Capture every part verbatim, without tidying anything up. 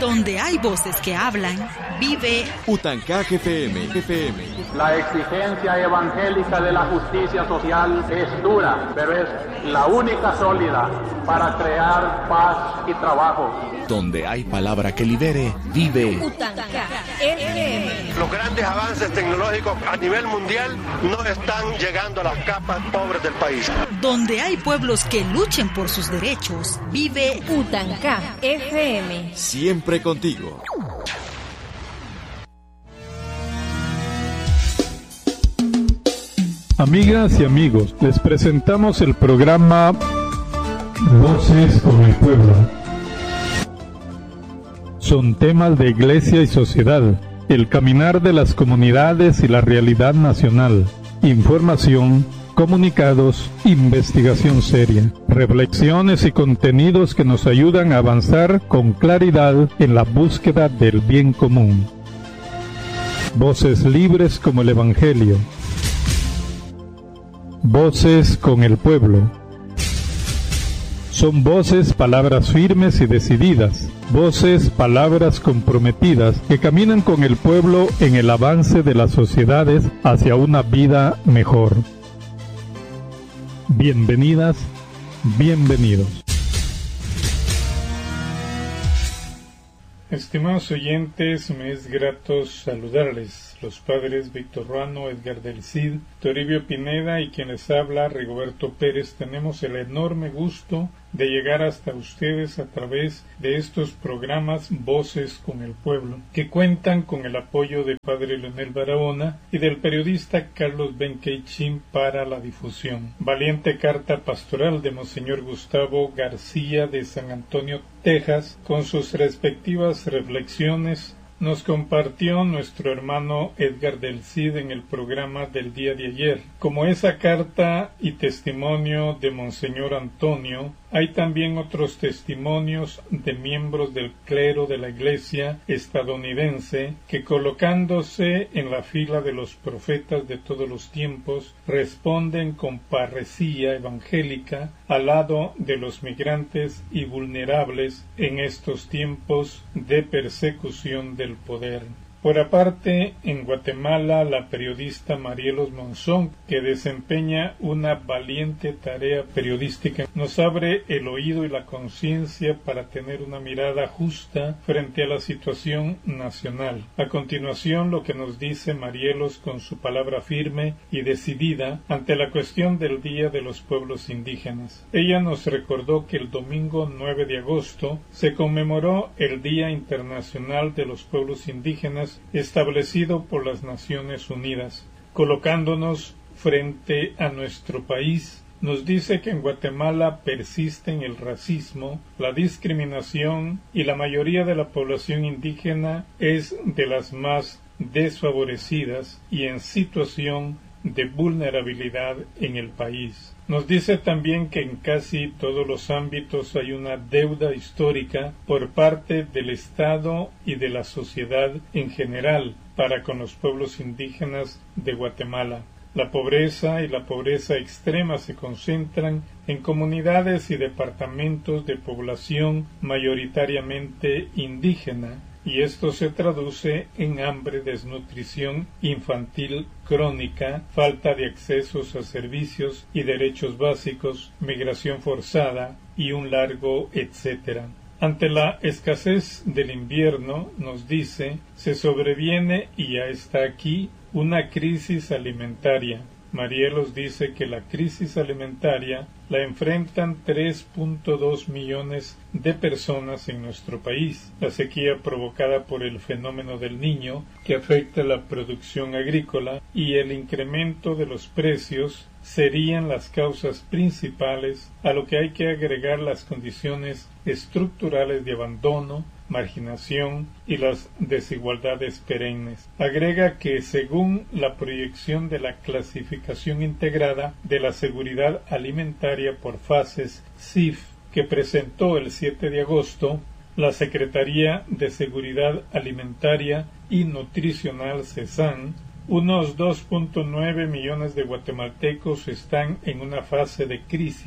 Donde hay voces que hablan, vive Utancaj F M. F M. La exigencia evangélica de la justicia social es dura, pero es la única sólida para crear paz y trabajo. Donde hay palabra que libere, vive Utancaj F M. Los grandes avances tecnológicos a nivel mundial no están llegando a las capas pobres del país. Donde hay pueblos que luchen por sus derechos, vive Utancaj F M. Siempre contigo. Amigas y amigos, les presentamos el programa Voces con el Pueblo. Son temas de iglesia y sociedad, el caminar de las comunidades y la realidad nacional, información, comunicados, investigación seria, reflexiones y contenidos que nos ayudan a avanzar con claridad en la búsqueda del bien común. Voces libres como el Evangelio. Voces con el pueblo. Son voces, palabras firmes y decididas, voces, palabras comprometidas que caminan con el pueblo en el avance de las sociedades hacia una vida mejor. Bienvenidas, bienvenidos. Estimados oyentes, me es grato saludarles. Los padres Víctor Ruano, Edgar del Cid, Toribio Pineda y quien les habla, Rigoberto Pérez, tenemos el enorme gusto de llegar hasta ustedes a través de estos programas Voces con el Pueblo, que cuentan con el apoyo de Padre Leonel Barahona y del periodista Carlos Benqueichin para la difusión. Valiente carta pastoral de Monseñor Gustavo García de San Antonio, Texas, con sus respectivas reflexiones, nos compartió nuestro hermano Edgar del Cid en el programa del día de ayer. Como esa carta y testimonio de Monseñor Antonio, hay también otros testimonios de miembros del clero de la Iglesia estadounidense que, colocándose en la fila de los profetas de todos los tiempos, responden con parresía evangélica al lado de los migrantes y vulnerables en estos tiempos de persecución del poder. Por aparte, en Guatemala, la periodista Marielos Monzón, que desempeña una valiente tarea periodística, nos abre el oído y la conciencia para tener una mirada justa frente a la situación nacional. A continuación, lo que nos dice Marielos con su palabra firme y decidida ante la cuestión del Día de los Pueblos Indígenas. Ella nos recordó que el domingo nueve de agosto se conmemoró el Día Internacional de los Pueblos Indígenas establecido por las Naciones Unidas. Colocándonos frente a nuestro país, nos dice que en Guatemala persisten el racismo, la discriminación y la mayoría de la población indígena es de las más desfavorecidas y en situación de vulnerabilidad en el país. Nos dice también que en casi todos los ámbitos hay una deuda histórica por parte del Estado y de la sociedad en general para con los pueblos indígenas de Guatemala. La pobreza y la pobreza extrema se concentran en comunidades y departamentos de población mayoritariamente indígena, y esto se traduce en hambre, desnutrición infantil crónica, falta de accesos a servicios y derechos básicos, migración forzada y un largo etcétera. Ante la escasez del invierno, nos dice, se sobreviene y ya está aquí una crisis alimentaria. Marielos dice que la crisis alimentaria la enfrentan tres punto dos millones de personas en nuestro país. La sequía provocada por el fenómeno del Niño, que afecta la producción agrícola, y el incremento de los precios serían las causas principales, a lo que hay que agregar las condiciones estructurales de abandono, marginación y las desigualdades perennes. Agrega que según la proyección de la clasificación integrada de la seguridad alimentaria por fases C I F que presentó el siete de agosto, la Secretaría de Seguridad Alimentaria y Nutricional CESAN, unos dos punto nueve millones de guatemaltecos están en una fase de crisis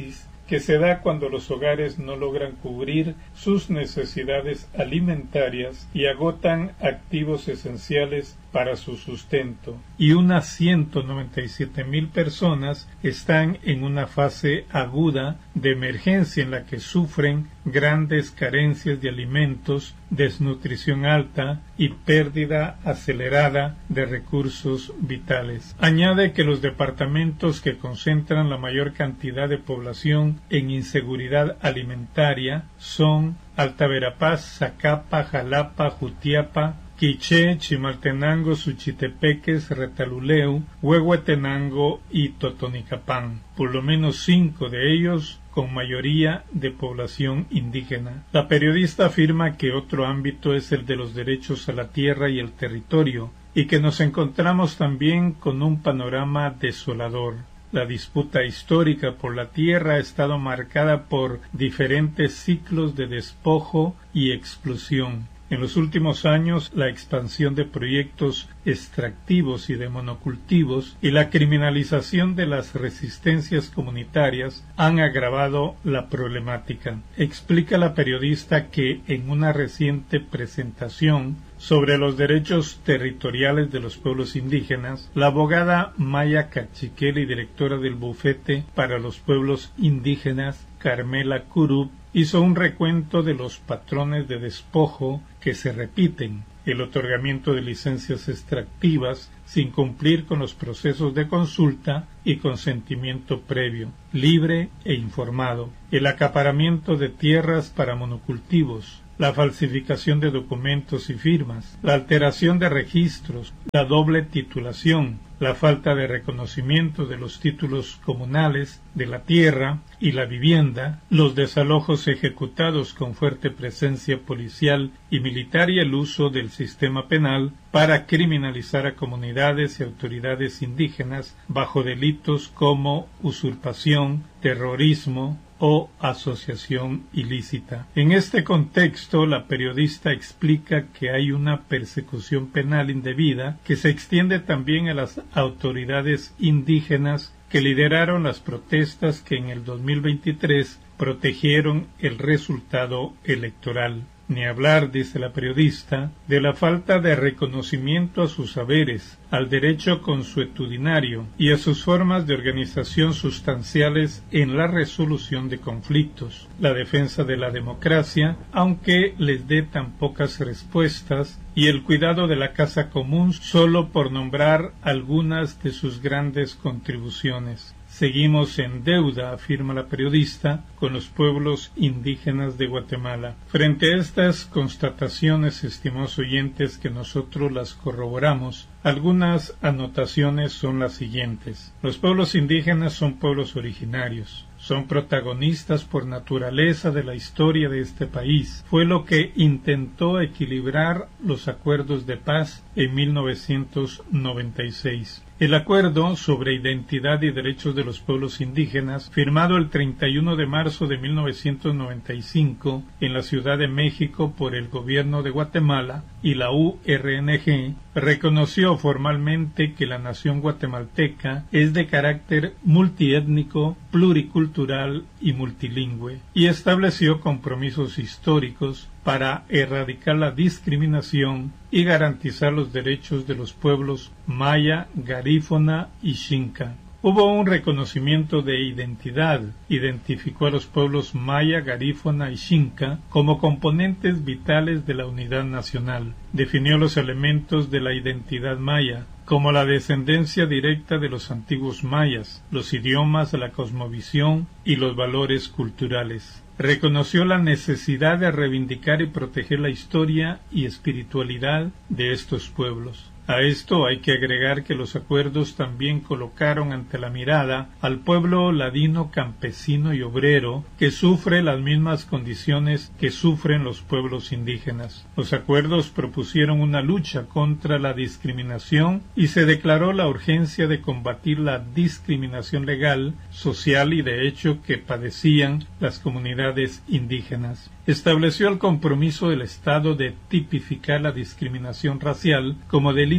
que se da cuando los hogares no logran cubrir sus necesidades alimentarias y agotan activos esenciales para su sustento, y unas ciento noventa y siete mil personas están en una fase aguda de emergencia en la que sufren grandes carencias de alimentos, desnutrición alta y pérdida acelerada de recursos vitales. Añade que los departamentos que concentran la mayor cantidad de población en inseguridad alimentaria son Alta Verapaz, Zacapa, Jalapa, Jutiapa, Quiché, Chimaltenango, Suchitepeques, Retaluleu, Huehuetenango y Totonicapán, por lo menos cinco de ellos con mayoría de población indígena. La periodista afirma que otro ámbito es el de los derechos a la tierra y el territorio, y que nos encontramos también con un panorama desolador. La disputa histórica por la tierra ha estado marcada por diferentes ciclos de despojo y explosión. En los últimos años, la expansión de proyectos extractivos y de monocultivos y la criminalización de las resistencias comunitarias han agravado la problemática. Explica la periodista que en una reciente presentación sobre los derechos territoriales de los pueblos indígenas, la abogada Maya Cachiquel y directora del Bufete para los Pueblos Indígenas, Carmela Curup, hizo un recuento de los patrones de despojo que se repiten: el otorgamiento de licencias extractivas sin cumplir con los procesos de consulta y consentimiento previo, libre e informado, el acaparamiento de tierras para monocultivos, la falsificación de documentos y firmas, la alteración de registros, la doble titulación, la falta de reconocimiento de los títulos comunales de la tierra y la vivienda, los desalojos ejecutados con fuerte presencia policial y militar y el uso del sistema penal para criminalizar a comunidades y autoridades indígenas bajo delitos como usurpación, terrorismo o asociación ilícita. En este contexto, la periodista explica que hay una persecución penal indebida que se extiende también a las autoridades indígenas que lideraron las protestas que en el dos mil veintitrés protegieron el resultado electoral. Ni hablar, dice la periodista, de la falta de reconocimiento a sus saberes, al derecho consuetudinario y a sus formas de organización sustanciales en la resolución de conflictos, la defensa de la democracia, aunque les dé tan pocas respuestas, y el cuidado de la casa común, solo por nombrar algunas de sus grandes contribuciones. Seguimos en deuda, afirma la periodista, con los pueblos indígenas de Guatemala. Frente a estas constataciones, estimados oyentes, que nosotros las corroboramos, algunas anotaciones son las siguientes. Los pueblos indígenas son pueblos originarios. Son protagonistas por naturaleza de la historia de este país. Fue lo que intentó equilibrar los acuerdos de paz en mil novecientos noventa y seis. El acuerdo sobre identidad y derechos de los pueblos indígenas, firmado el treinta y uno de marzo de mil novecientos noventa y cinco en la Ciudad de México por el gobierno de Guatemala y la U R N G, reconoció formalmente que la nación guatemalteca es de carácter multiétnico, pluricultural y multilingüe, y estableció compromisos históricos para erradicar la discriminación y garantizar los derechos de los pueblos maya, garífona y xinca. Hubo un reconocimiento de identidad, identificó a los pueblos maya, garífona y xinca como componentes vitales de la unidad nacional. Definió los elementos de la identidad maya, como la descendencia directa de los antiguos mayas, los idiomas, la cosmovisión y los valores culturales. Reconoció la necesidad de reivindicar y proteger la historia y espiritualidad de estos pueblos. A esto hay que agregar que los acuerdos también colocaron ante la mirada al pueblo ladino, campesino y obrero, que sufre las mismas condiciones que sufren los pueblos indígenas. Los acuerdos propusieron una lucha contra la discriminación y se declaró la urgencia de combatir la discriminación legal, social y de hecho que padecían las comunidades indígenas. Estableció el compromiso del Estado de tipificar la discriminación racial como delito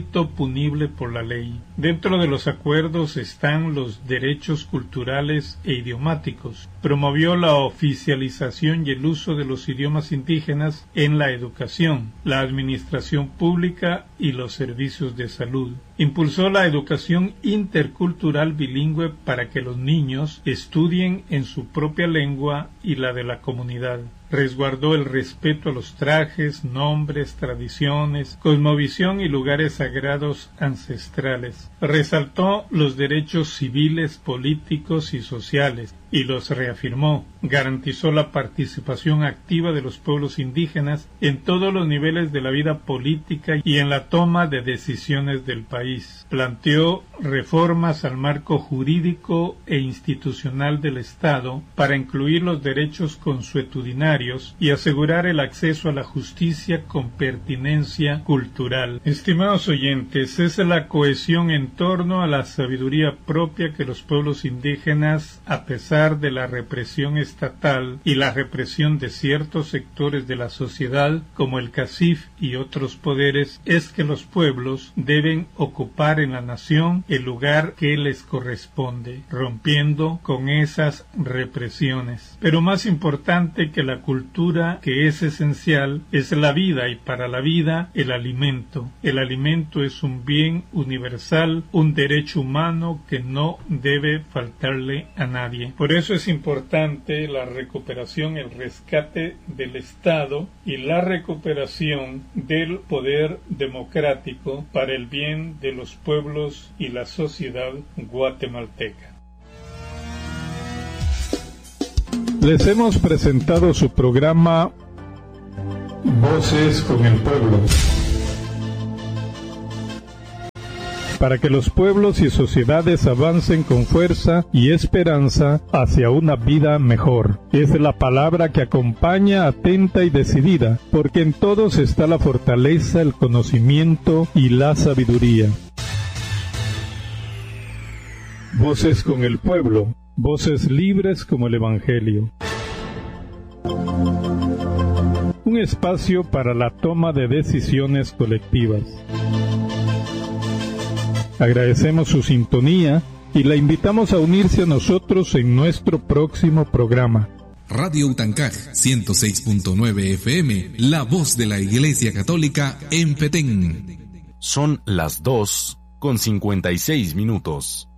delito punible por la ley. Dentro de los acuerdos están los derechos culturales e idiomáticos. Promovió la oficialización y el uso de los idiomas indígenas en la educación, la administración pública y los servicios de salud. Impulsó la educación intercultural bilingüe para que los niños estudien en su propia lengua y la de la comunidad. Resguardó el respeto a los trajes, nombres, tradiciones, cosmovisión y lugares sagrados ancestrales. Resaltó los derechos civiles, políticos y sociales y los reafirmó. Garantizó la participación activa de los pueblos indígenas en todos los niveles de la vida política y en la toma de decisiones del país. Planteó reformas al marco jurídico e institucional del Estado para incluir los derechos consuetudinarios y asegurar el acceso a la justicia con pertinencia cultural. Estimados oyentes, es la cohesión en torno a la sabiduría propia que los pueblos indígenas, a pesar de la represión estatal y la represión de ciertos sectores de la sociedad, como el CACIF y otros poderes, es que los pueblos deben ocupar en la nación el lugar que les corresponde, rompiendo con esas represiones. Pero más importante que la cultura, que es esencial, es la vida, y para la vida el alimento. El alimento es un bien universal, un derecho humano que no debe faltarle a nadie. Por eso es importante la recuperación, el rescate del Estado y la recuperación del poder democrático para el bien de los pueblos y la sociedad guatemalteca. Les hemos presentado su programa Voces con el Pueblo, para que los pueblos y sociedades avancen con fuerza y esperanza hacia una vida mejor. Es la palabra que acompaña atenta y decidida, porque en todos está la fortaleza, el conocimiento y la sabiduría. Voces con el Pueblo, voces libres como el Evangelio. Un espacio para la toma de decisiones colectivas. Agradecemos su sintonía y la invitamos a unirse a nosotros en nuestro próximo programa. Radio Utancaj ciento seis punto nueve F M, la voz de la Iglesia Católica en Petén. Son las dos con cincuenta y seis minutos.